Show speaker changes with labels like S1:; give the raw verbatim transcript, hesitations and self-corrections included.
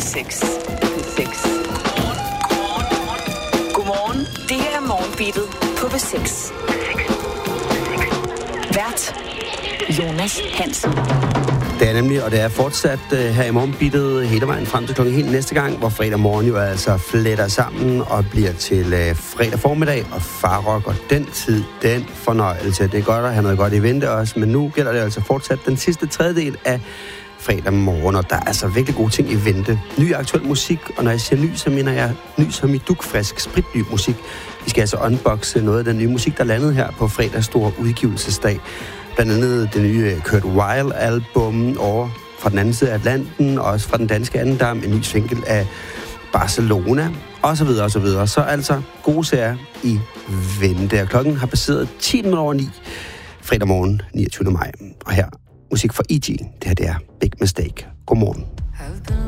S1: seks. seks. Godmorgen. Det her er Morgenbeatet på B seks. Vært Jonas Hansen.
S2: Det er nemlig, og det er fortsat uh, her i Morgenbeatet hele vejen frem til klokken helt næste gang, hvor fredag morgen jo altså fletter sammen og bliver til uh, fredag formiddag og farrock, og den tid, den fornøjelse. Det er godt at have noget godt i vente også, men nu gælder det altså fortsat den sidste tredjedel af fredag morgen, og der er altså virkelig gode ting i vente. Ny aktuel musik, og når jeg siger ny, så mener jeg ny som i dugfrisk, spritny musik. Vi skal altså unboxe noget af den nye musik, der landede her på fredags store udgivelsesdag. Blandt andet det nye Kurt Weill-album over fra den anden side af Atlanten, og også fra den danske andendam, en ny single af Barcelona, og så videre, og så videre. Så altså gode serier i vente. Klokken har passeret ti minutter over ni fredag morgen, niogtyvende maj. Og her musik for E G. Det her det er Big Mistake. Godmorgen.